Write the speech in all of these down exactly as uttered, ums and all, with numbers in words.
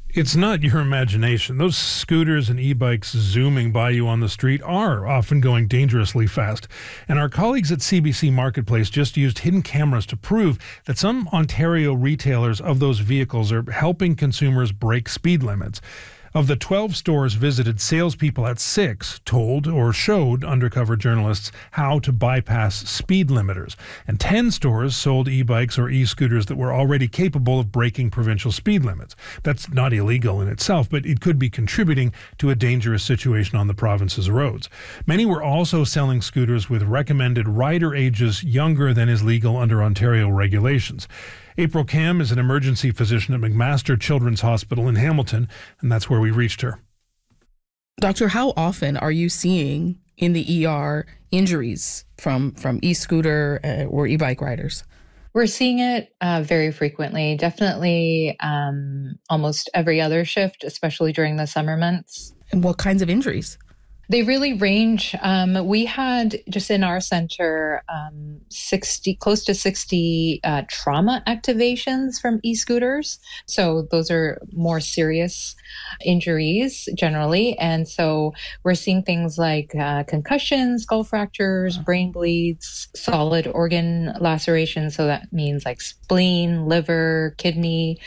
It's not your imagination. Those scooters and e-bikes zooming by you on the street are often going dangerously fast. And our colleagues at C B C Marketplace just used hidden cameras to prove that some Ontario retailers of those vehicles are helping consumers break speed limits. Of the twelve stores visited, salespeople at six told or showed undercover journalists how to bypass speed limiters. And ten stores sold e-bikes or e-scooters that were already capable of breaking provincial speed limits. That's not illegal in itself, but it could be contributing to a dangerous situation on the province's roads. Many were also selling scooters with recommended rider ages younger than is legal under Ontario regulations. April Cam is an emergency physician at McMaster Children's Hospital in Hamilton, and that's where we reached her. Doctor, how often are you seeing in the E R injuries from, from e-scooter uh, or e-bike riders? We're seeing it uh, very frequently, definitely um, almost every other shift, especially during the summer months. And what kinds of injuries? They really range. Um, we had just in our center um, sixty, close to sixty uh, trauma activations from e-scooters. So those are more serious injuries generally. And so we're seeing things like uh, concussions, skull fractures, brain bleeds, solid organ lacerations. So that means like spleen, liver, kidney.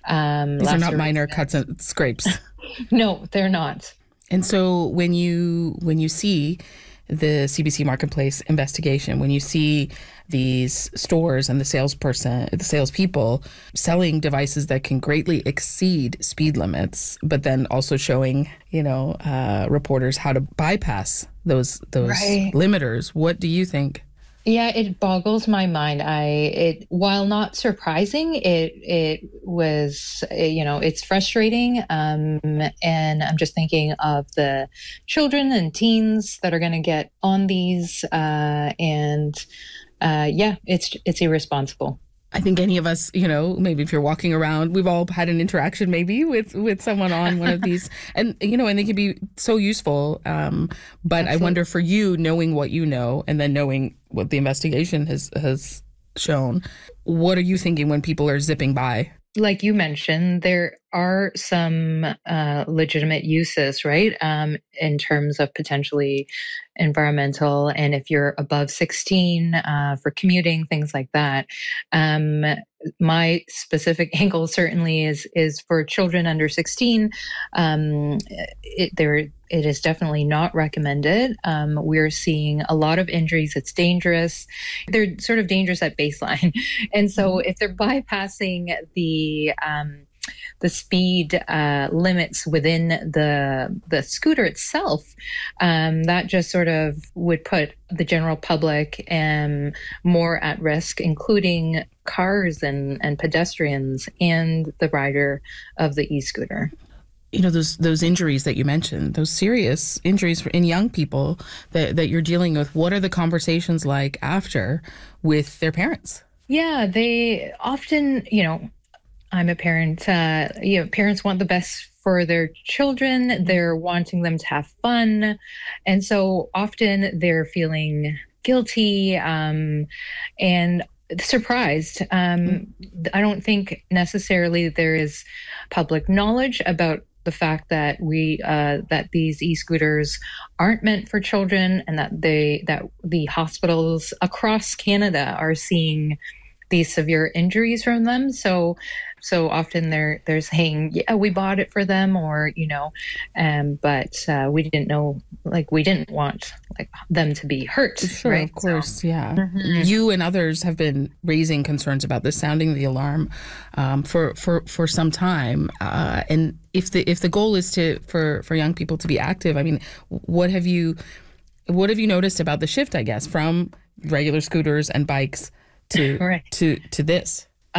Um, These are not minor cuts and scrapes. No, they're not. And so when you when you see the C B C Marketplace investigation, when you see these stores and the salesperson, the salespeople selling devices that can greatly exceed speed limits, but then also showing, you know, uh, reporters how to bypass those those right. limiters, what do you think? Yeah, it boggles my mind. I it while not surprising, it it was you know it's frustrating, um, and I'm just thinking of the children and teens that are going to get on these, uh, and uh, yeah, it's it's irresponsible. I think any of us, you know, maybe if you're walking around, we've all had an interaction maybe with, with someone on one of these. And, you know, and they can be so useful. Um, but Absolutely. I wonder for you, knowing what you know and then knowing what the investigation has, has shown, what are you thinking when people are zipping by? Like you mentioned, there are some uh, legitimate uses, right, um, in terms of potentially environmental, and if you're above sixteen uh, for commuting, things like that. Um, my specific angle certainly is is for children under sixteen. Um, it, there, it is definitely not recommended. Um, we're seeing a lot of injuries. It's dangerous. They're sort of dangerous at baseline, and so if they're bypassing the um, the speed uh, limits within the the scooter itself, um, that just sort of would put the general public um, more at risk, including cars and, and pedestrians and the rider of the e-scooter. You know, those those injuries that you mentioned, those serious injuries in young people that, that you're dealing with, what are the conversations like after with their parents? Yeah, they often, you know, I'm a parent. Uh, you know, parents want the best for their children. They're wanting them to have fun. And so often they're feeling guilty um, and surprised. Um, I don't think necessarily there is public knowledge about the fact that we uh, that these e-scooters aren't meant for children, and that they that the hospitals across Canada are seeing these severe injuries from them. So so often they're they're saying, yeah, we bought it for them, or, you know, um, but uh, we didn't know, like, we didn't want like them to be hurt. Sure, right? Of course, so. yeah. Mm-hmm. You and others have been raising concerns about this, sounding the alarm um, for, for, for some time. Uh, and if the if the goal is to for, for young people to be active, I mean, what have you what have you noticed about the shift, I guess, from regular scooters and bikes to right. to to this?